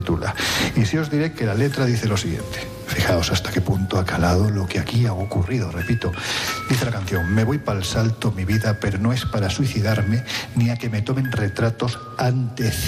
Y si os diré que la letra dice lo siguiente. Fijaos hasta qué punto ha calado lo que aquí ha ocurrido, repito. Dice la canción: me voy pa'l salto, mi vida, pero no es para suicidarme, ni a que me tomen retratos ante